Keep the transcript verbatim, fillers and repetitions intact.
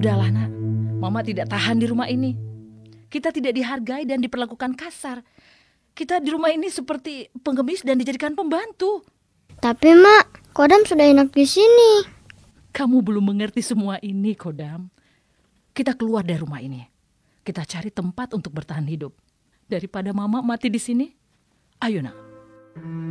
Sudahlah nak, Mama tidak tahan di rumah ini. Kita tidak dihargai dan diperlakukan kasar. Kita di rumah ini seperti pengemis dan dijadikan pembantu. Tapi Mak, Kodam sudah enak di sini. Kamu belum mengerti semua ini, Kodam. Kita keluar dari rumah ini. Kita cari tempat untuk bertahan hidup. Daripada Mama mati di sini, ayo nak.